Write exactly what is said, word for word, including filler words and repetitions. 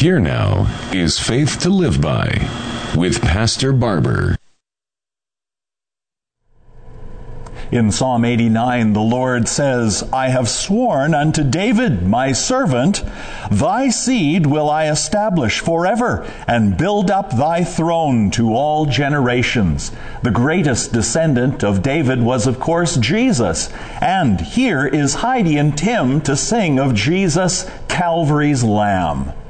Here now is Faith to Live By with Pastor Barber. In Psalm eighty-nine, the Lord says, I have sworn unto David, my servant, thy seed will I establish forever, and build up thy throne to all generations. The greatest descendant of David was, of course, Jesus. And here is Heidi and Tim to sing of Jesus, Calvary's Lamb.